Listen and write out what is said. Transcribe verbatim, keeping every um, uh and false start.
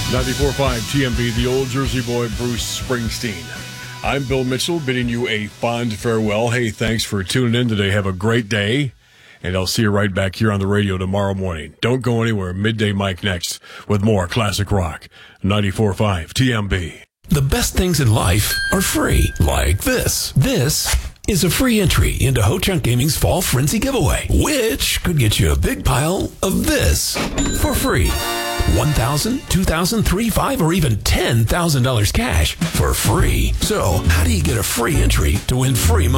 ninety-four point five T M B, the old Jersey boy, Bruce Springsteen. I'm Bill Mitchell, bidding you a fond farewell. Hey, thanks for tuning in today. Have a great day, and I'll see you right back here on the radio tomorrow morning. Don't go anywhere. Midday Mike next with more classic rock. ninety-four point five T M B. The best things in life are free, like this. This is a free entry into Ho-Chunk Gaming's Fall Frenzy giveaway, which could get you a big pile of this for free. one thousand dollars, two thousand dollars, three thousand five thousand dollars, or even ten thousand dollars cash for free. So, how do you get a free entry to win free money?